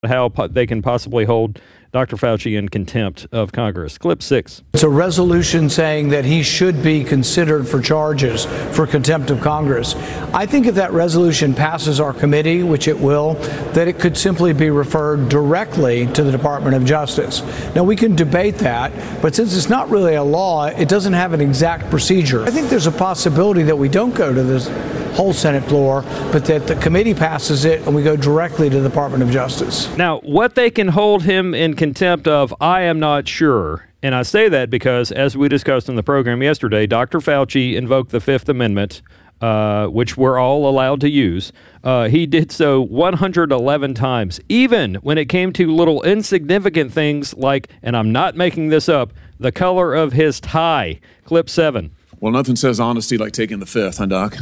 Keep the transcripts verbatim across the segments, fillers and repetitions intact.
how po- they can possibly hold Doctor Fauci in contempt of Congress. Clip six. It's a resolution saying that he should be considered for charges for contempt of Congress. I think if that resolution passes our committee, which it will, that it could simply be referred directly to the Department of Justice. Now, we can debate that, but since it's not really a law, it doesn't have an exact procedure. I think there's a possibility that we don't go to this whole Senate floor, but that the committee passes it and we go directly to the Department of Justice. Now, what they can hold him in contempt of, I am not sure. And I say that because, as we discussed in the program yesterday, Doctor Fauci invoked the Fifth Amendment, uh, which we're all allowed to use. Uh, he did so one hundred eleven times, even when it came to little insignificant things like, and I'm not making this up, the color of his tie. Clip seven. Well, nothing says honesty like taking the Fifth, huh, Doc?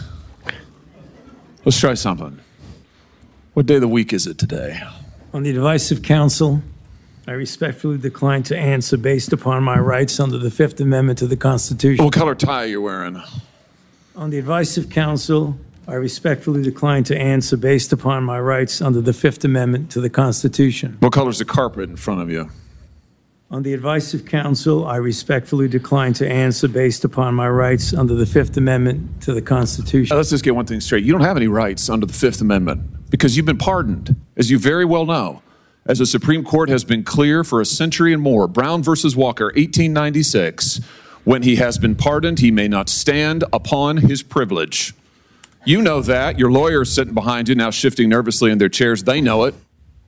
Let's try something. What day of the week is it today? On the advice of counsel, I respectfully decline to answer based upon my rights under the Fifth Amendment to the Constitution. What color tie are you wearing? On the advice of counsel, I respectfully decline to answer based upon my rights under the Fifth Amendment to the Constitution. What color's the carpet in front of you? On the advice of counsel, I respectfully decline to answer based upon my rights under the Fifth Amendment to the Constitution. Now, let's just get one thing straight. You don't have any rights under the Fifth Amendment because you've been pardoned, as you very well know. As the Supreme Court has been clear for a century and more, Brown versus Walker, eighteen ninety-six, when he has been pardoned, he may not stand upon his privilege. You know that. Your lawyers sitting behind you now shifting nervously in their chairs. They know it.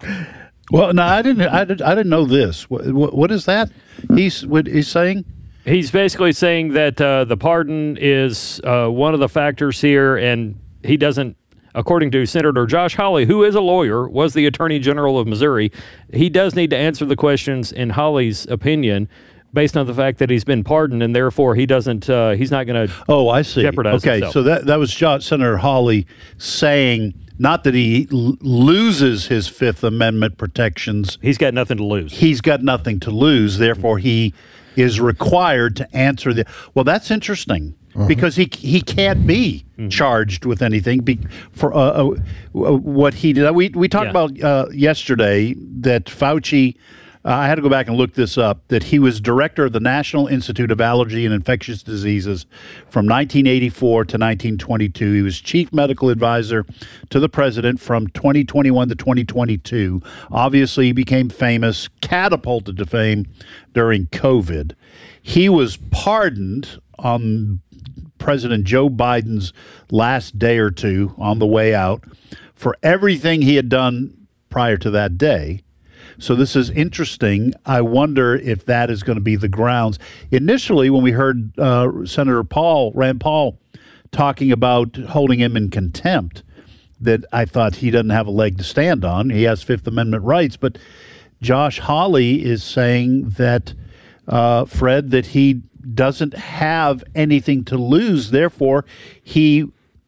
Well, no, I didn't. I, did, I didn't know this. What, what, what is that? He's what he's saying. He's basically saying that uh, the pardon is uh, one of the factors here, and he doesn't. According to Senator Josh Hawley, who is a lawyer, was the Attorney General of Missouri, he does need to answer the questions in Hawley's opinion, based on the fact that he's been pardoned, and therefore he doesn't. Uh, he's not going to. Oh, I see. Jeopardize okay, himself. so that that was John, Senator Hawley saying. Not that he l- loses his Fifth Amendment protections. He's got nothing to lose. He's got nothing to lose. Therefore, he is required to answer the. Well, that's interesting uh-huh. because he he can't be mm-hmm. charged with anything be, for uh, uh, what he did. We we talked yeah. about uh, yesterday that Fauci. Uh, I had to go back and look this up, that he was director of the National Institute of Allergy and Infectious Diseases from nineteen eighty-four to nineteen twenty-two. He was chief medical advisor to the president from twenty twenty-one to twenty twenty-two. Obviously, he became famous, catapulted to fame during COVID. He was pardoned on President Joe Biden's last day or two on the way out for everything he had done prior to that day. So this is interesting. I wonder if that is going to be the grounds. Initially, when we heard uh, Senator Paul, Rand Paul, talking about holding him in contempt, that I thought he doesn't have a leg to stand on. He has Fifth Amendment rights. But Josh Hawley is saying that, uh, Fred, that he doesn't have anything to lose. Therefore, he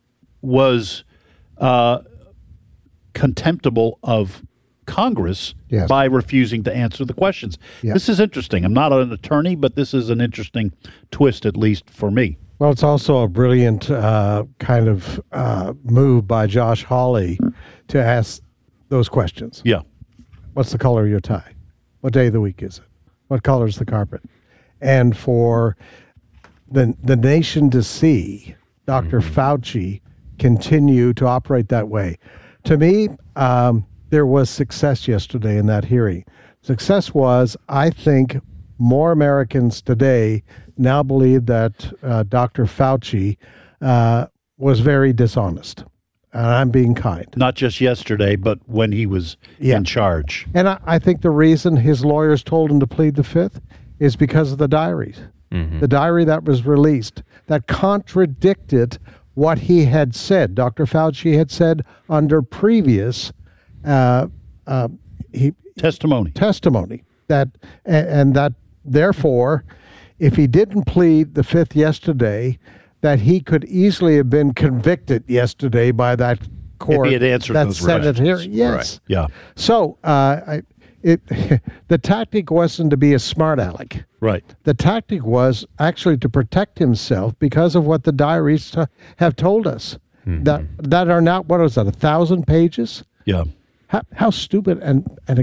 was uh, contemptible of Congress yes. by refusing to answer the questions. Yes. This is interesting. I'm not an attorney, but this is an interesting twist, at least for me. Well, it's also a brilliant uh, kind of uh, move by Josh Hawley to ask those questions. Yeah. What's the color of your tie? What day of the week is it? What color is the carpet? And for the the nation to see Doctor Mm-hmm. Fauci continue to operate that way. To me, um, there was success yesterday in that hearing. Success was, I think, more Americans today now believe that uh, Doctor Fauci uh, was very dishonest. And I'm being kind. Not just yesterday, but when he was yeah. in charge. And I, I think the reason his lawyers told him to plead the Fifth is because of the diaries. Mm-hmm. The diary that was released that contradicted what he had said. Doctor Fauci had said under previous Uh, uh, he, testimony. Testimony that, and, and that therefore, if he didn't plead the Fifth yesterday, that he could easily have been convicted yesterday by that court. If he had answered that those Senate questions. hearing. Yes. Right. Yeah. So uh, I, it the tactic wasn't to be a smart aleck. Right. The tactic was actually to protect himself because of what the diaries t- have told us. Mm-hmm. That that are now, what is that, a thousand pages? Yeah. How, how stupid and, and